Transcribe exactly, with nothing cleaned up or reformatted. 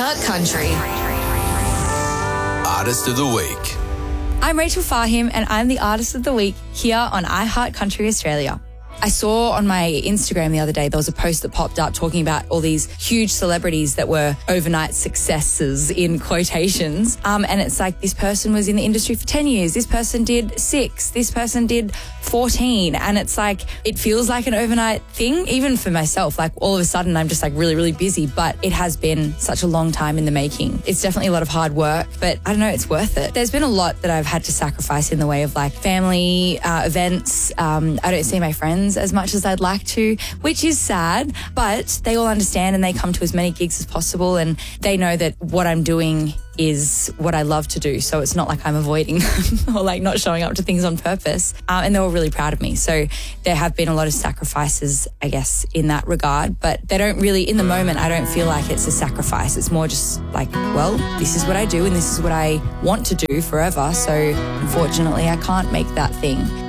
iHeart Country. Artist of the Week. I'm Rachel Fahim and I'm the Artist of the Week here on iHeart Country Australia. I saw on my Instagram the other day, there was a post that popped up talking about all these huge celebrities that were overnight successes in quotations. Um, and it's like this person was in the industry for ten years. This person did six. This person did fourteen. And it's like, it feels like an overnight thing, even for myself. Like all of a sudden I'm just like really, really busy, but it has been such a long time in the making. It's definitely a lot of hard work, but I don't know, it's worth it. There's been a lot that I've had to sacrifice in the way of like family, uh, events. Um, I don't see my friends as much as I'd like to, which is sad, but they all understand and they come to as many gigs as possible and they know that what I'm doing is what I love to do. So it's not like I'm avoiding them or like not showing up to things on purpose. Um, and they were really proud of me. So there have been a lot of sacrifices, I guess, in that regard, but they don't really, in the moment, I don't feel like it's a sacrifice. It's more just like, well, this is what I do and this is what I want to do forever. So unfortunately, I can't make that thing.